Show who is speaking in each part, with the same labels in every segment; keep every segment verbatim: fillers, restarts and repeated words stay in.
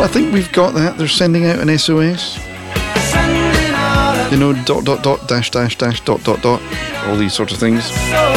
Speaker 1: I think we've got that. They're sending out an S O S. You know, dot, dot, dot, dash, dash, dash, dot, dot, dot. All these sorts of things.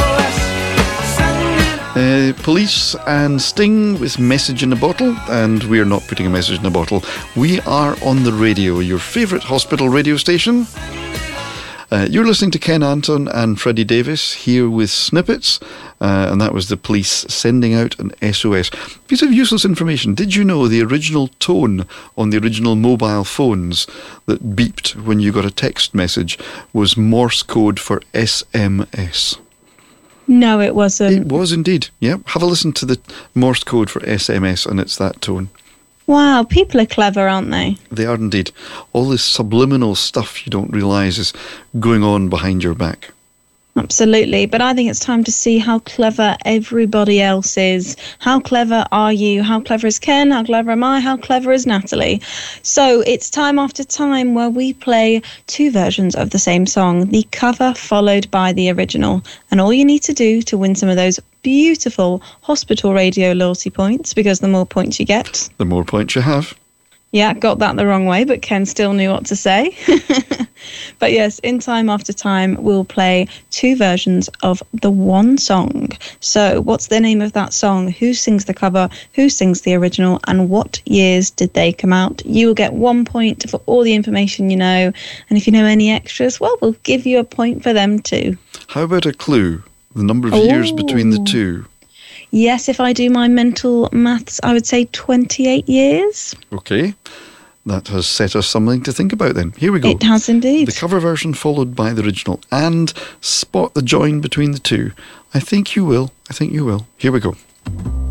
Speaker 1: Uh, police and Sting with Message in a Bottle, and we're not putting a message in a bottle. We are on the radio, your favourite hospital radio station. Uh, you're listening to Ken Anton and Freddie Davis here with Snippets, uh, and that was the police sending out an S O S. Piece of useless information. Did you know the original tone on the original mobile phones that beeped when you got a text message was Morse code for S M S?
Speaker 2: No, it wasn't.
Speaker 1: It was indeed. Yeah, have a listen to the Morse code for S M S, and it's that tone.
Speaker 2: Wow, people are clever, aren't they?
Speaker 1: They are indeed. All this subliminal stuff you don't realise is going on behind your back.
Speaker 2: Absolutely, but I think it's time to see how clever everybody else is. How clever are you? How clever is Ken? How clever am I? How clever is Natalie? So it's time after time where we play two versions of the same song, the cover followed by the original. And all you need to do to win some of those beautiful hospital radio loyalty points, because the more points you get,
Speaker 1: the more points you have.
Speaker 2: Yeah, got that the wrong way, but Ken still knew what to say. But yes, in time after time, we'll play two versions of the one song. So what's the name of that song? Who sings the cover? Who sings the original? And what years did they come out? You will get one point for all the information you know. And if you know any extras, well, we'll give you a point for them too.
Speaker 1: How about a clue? The number of
Speaker 2: Ooh.
Speaker 1: years between the two.
Speaker 2: Yes, if I do my mental maths, I would say twenty-eight years.
Speaker 1: Okay. That has set us something to think about then. Here we go.
Speaker 2: It has indeed.
Speaker 1: The cover version followed by the original. And spot the join between the two. I think you will. I think you will. Here we go.